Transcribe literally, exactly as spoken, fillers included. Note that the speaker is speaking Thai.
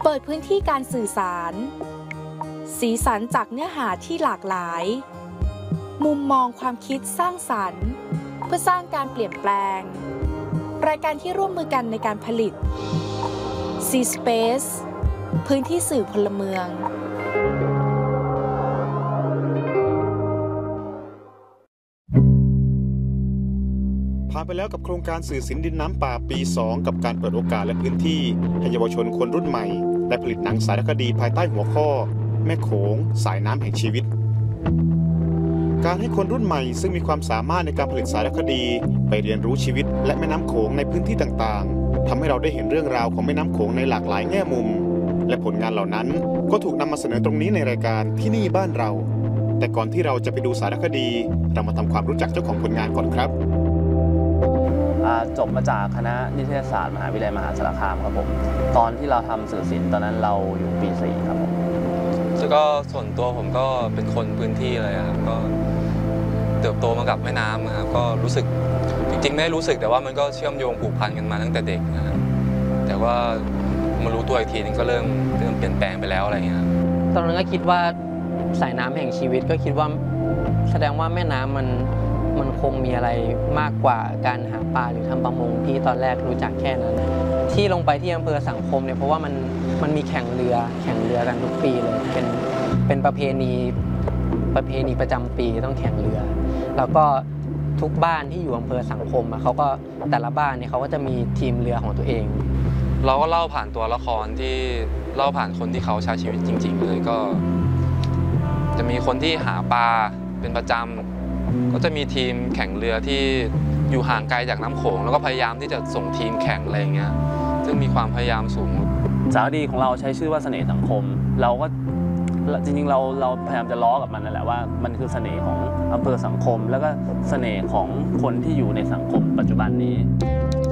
เปิดพื้นที่การสื่อสารสีสันจากเนื้อหาที่หลากหลายมุมมองความคิดสร้างสรรค์เพื่อสร้างการเปลี่ยนแปลงรายการที่ร่วมมือกันในการผลิต C-Space พื้นที่สื่อพลเมืองผ่านไปแล้วกับโครงการสื่อสินดินน้ำป่าปีสองกับการเปิดโอกาสและพื้นที่ให้เยาวชนคนรุ่นใหม่ได้ผลิตหนังสารคดีภายใต้หัวข้อแม่โขงสายน้ำแห่งชีวิตการให้คนรุ่นใหม่ซึ่งมีความสามารถในการผลิตสารคดีไปเรียนรู้ชีวิตและแม่น้ำโขงในพื้นที่ต่างๆทำให้เราได้เห็นเรื่องราวของแม่น้ำโขงในหลากหลายแง่มุมและผลงานเหล่านั้นก็ถูกนำมาเสนอตรงนี้ในรายการที่นี่บ้านเราแต่ก่อนที่เราจะไปดูสารคดีเรามาทำความรู้จักเจ้าของผลงานก่อนครับจบมาจากคณะนิเทศศาสตร์มหาวิทยาลัยมหาสารคามครับผมตอนที่เราทำสื่อศิลป์ตอนนั้นเราอยู่ปีสี่ครับผมแล้วก็ส่วนตัวผมก็เป็นคนพื้นที่เลยครับก็เติบโตมากับแม่น้ำนะครับก็รู้สึกจริงๆไม่รู้สึกแต่ว่ามันก็เชื่อมโยงผูกพันกันมาตั้งแต่เด็กนะครับแต่ว่ามารู้ตัวอีกทีนึงก็เริ่มเริ่มเปลี่ยนแปลงไปแล้วอะไรเงี้ยตอนนั้นก็คิดว่าสายน้ำแห่งชีวิตก็คิดว่าแสดงว่าแม่น้ำมันมันคงมีอะไรมากกว่าการหาปลาหรือทำประมงที่ตอนแรกรู้จักแค่นั้นที่ลงไปที่อำเภอสังคมเนี่ยเพราะว่ามันมันมีแข่งเรือแข่งเรือกันทุกปีเลยเป็นเป็นประเพณีประเพณีประจำปีต้องแข่งเรือแล้วก็ทุกบ้านที่อยู่อำเภอสังคมเขาก็แต่ละบ้านเนี่ยเขาก็จะมีทีมเรือของตัวเองเราก็เล่าผ่านตัวละครที่เล่าผ่านคนที่เขาใช้ชีวิตจริงๆเลยก็จะมีคนที่หาปลาเป็นประจำก็จะมีทีมแข่งเรือที่อยู่ห่างไกลจากน้ำโขงแล้วก็พยายามที่จะส่งทีมแข่งอะไรอย่างเงี้ยซึ่งมีความพยายามสูงสารคดีของเราใช้ชื่อว่าเสน่ห์สังคมเราก็จริงๆเราเราพยายามจะล้อกับมันนั่นแหละว่ามันคือเสน่ห์ของอำเภอสังคมแล้วก็เสน่ห์ของคนที่อยู่ในสังคมปัจจุบันนี้